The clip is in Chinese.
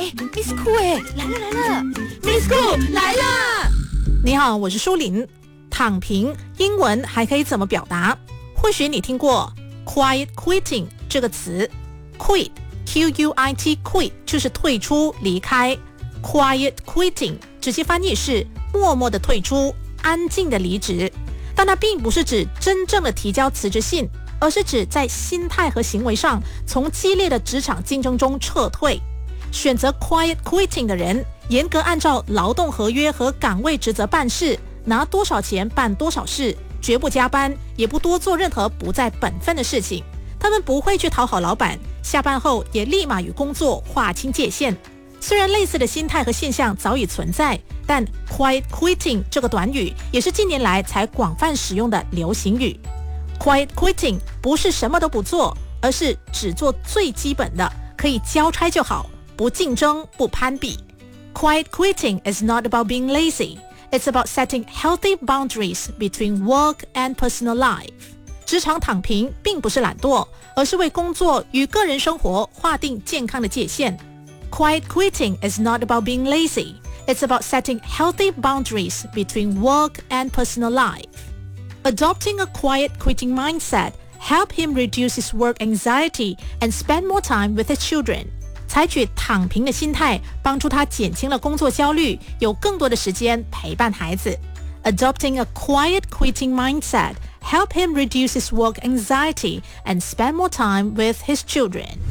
Miss Cool 来了 Miss Cool 来了。 你好，我是舒琳。躺平英文还可以怎么表达？或许你听过 quiet quitting 这个词。 quit Q-U-I-T quit 就是退出离开， quiet quitting 直接翻译是默默的退出，安静的离职。但它并不是指真正的提交辞职信，而是指在心态和行为上从激烈的职场竞争中撤退。选择 quiet quitting 的人，严格按照劳动合约和岗位职责办事，拿多少钱办多少事，绝不加班，也不多做任何不在本分的事情。他们不会去讨好老板，下班后也立马与工作划清界限。虽然类似的心态和现象早已存在，但 quiet quitting 这个短语也是近年来才广泛使用的流行语。 Quiet quitting 不是什么都不做，而是只做最基本的，可以交差就好，不竞争，不攀比。 Quiet quitting is not about being lazy. It's about setting healthy boundaries between work and personal life. 职场躺平并不是懒惰，而是为工作与个人生活划定健康的界限。Quiet quitting is not about being lazy. It's about setting healthy boundaries between work and personal life. Adopting a quiet quitting mindset help him reduce his work anxiety and spend more time with his children. 采取躺平的心态，帮助他减轻了工作焦虑，有更多的时间陪伴孩子。Adopting a quiet quitting mindset help him reduce his work anxiety and spend more time with his children.